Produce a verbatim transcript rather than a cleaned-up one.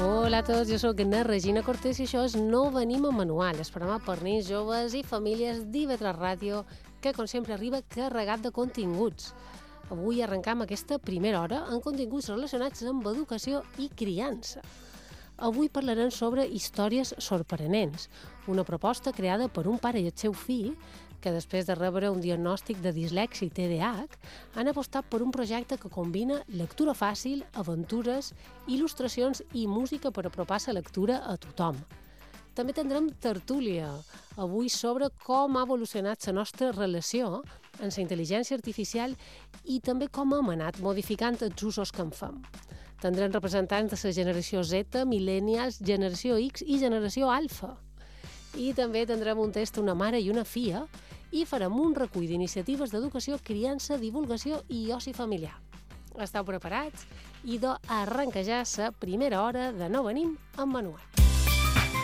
Hola a tots, jo sóc na Regina Cortés i això és No Venim amb Manual, el programa per nens, joves i famílies d'I V tres Ràdio, que com sempre arriba carregat de continguts. Avui arrencam aquesta primera hora amb continguts relacionats amb educació i criança. Avui parlarem sobre històries sorprenents, una proposta creada per un pare i el seu fill que després de rebre un diagnòstic de dislèxia i T D A H han apostat per un projecte que combina lectura fàcil, aventures, il·lustracions i música per apropar la lectura a tothom. També tindrem tertúlia, avui sobre com ha evolucionat la nostra relació amb la intel·ligència artificial i també com hem anat modificant els usos que en fem. Tindrem representants de la generació Z, Millennials, generació X i generació Alfa. I també tindrem un test una mare i una filla i farem un recull d'iniciatives d'educació, criança, divulgació i oci familiar. Esteu preparats? Idò arrenca ja la primera hora de No Venim amb Manual.